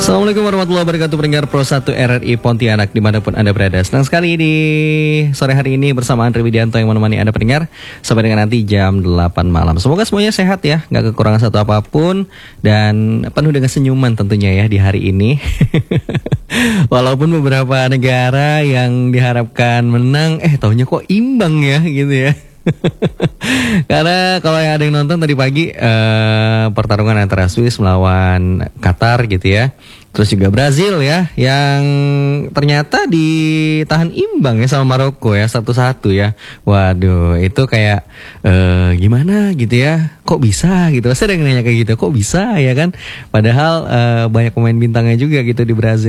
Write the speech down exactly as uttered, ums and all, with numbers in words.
Assalamualaikum warahmatullahi wabarakatuh, pendengar Pro satu R R I Pontianak dimanapun Anda berada. Senang sekali di sore hari ini bersama Andre Widianto yang menemani Anda pendengar sampai dengan nanti jam delapan malam. Semoga semuanya sehat ya, gak kekurangan satu apapun, dan penuh dengan senyuman tentunya ya di hari ini. Walaupun beberapa negara yang diharapkan menang, eh taunya kok imbang ya gitu ya. Karena kalau yang ada yang nonton tadi pagi uh, pertarungan antara Swiss melawan Qatar gitu ya, terus juga Brazil ya, yang ternyata ditahan imbang ya sama Maroko ya, satu-satu ya. Waduh, itu kayak uh, gimana gitu ya, kok bisa gitu. Saya ada yang nanya kayak gitu, kok bisa ya kan, padahal uh, banyak pemain bintangnya juga gitu di Brazil.